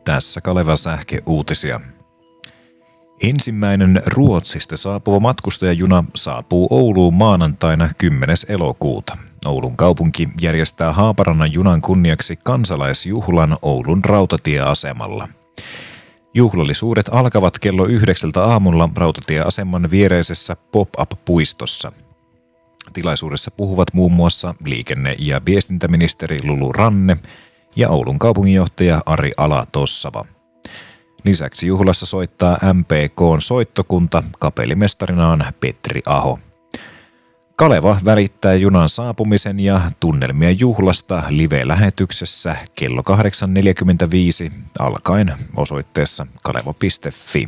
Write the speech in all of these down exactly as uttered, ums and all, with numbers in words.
Tässä Kalevan Sähke-uutisia. Ensimmäinen Ruotsista saapuva matkustajajuna saapuu Ouluun maanantaina kymmenes elokuuta. Oulun kaupunki järjestää Haaparannan junan kunniaksi kansalaisjuhlan Oulun rautatieasemalla. Juhlallisuudet alkavat kello yhdeksältä aamulla rautatieaseman viereisessä pop-up-puistossa. Tilaisuudessa puhuvat muun muassa liikenne- ja viestintäministeri Lulu Ranne ja Oulun kaupunginjohtaja Ari Ala-Tossava. Lisäksi juhlassa soittaa M P K:n soittokunta kapellimestarinaan Petri Aho. Kaleva välittää junan saapumisen ja tunnelmia juhlasta live-lähetyksessä kello kahdeksan neljäkymmentäviisi alkaen osoitteessa kaleva piste fi.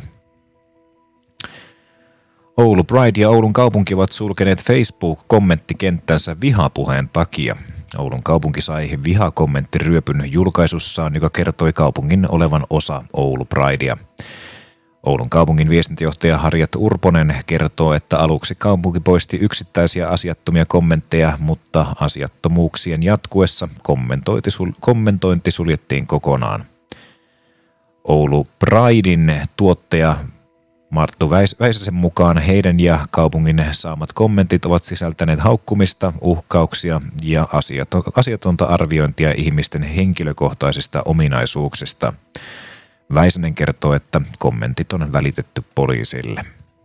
Oulu Pride ja Oulun kaupunki ovat sulkeneet Facebook-kommenttikenttänsä vihapuheen takia. Oulun kaupunki sai vihakommenttiryöpyn julkaisussaan, joka kertoi kaupungin olevan osa Oulu Pridea. Oulun kaupungin viestintäjohtaja Harriet Urponen kertoo, että aluksi kaupunki poisti yksittäisiä asiattomia kommentteja, mutta asiattomuuksien jatkuessa kommentointi, sul- kommentointi suljettiin kokonaan. Oulu Pridein tuottaja Marttu Väisäsen mukaan heidän ja kaupungin saamat kommentit ovat sisältäneet haukkumista, uhkauksia ja asiatonta arviointia ihmisten henkilökohtaisista ominaisuuksista. Väisänen kertoo, että kommentit on välitetty poliisille.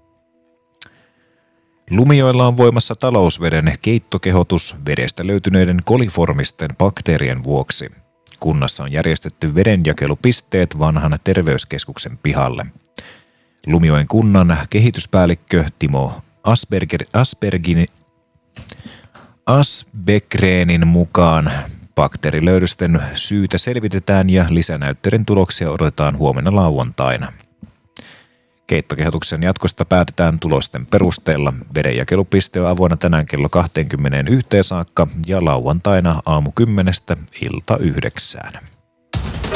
Lumijoella on voimassa talousveden keittokehotus vedestä löytyneiden koliformisten bakteerien vuoksi. Kunnassa on järjestetty vedenjakelupisteet vanhan terveyskeskuksen pihalle. Lumijoen kunnan kehityspäällikkö Timo Asperger, Aspergin, Asbegreenin mukaan bakteerilöydösten syytä selvitetään ja lisänäytteiden tuloksia odotetaan huomenna lauantaina. Keittokehotuksen jatkosta päätetään tulosten perusteella. Vedenjakelupiste on avoinna tänään kello kaksikymmentäyksi saakka ja lauantaina aamu kymmenestä ilta yhdeksään.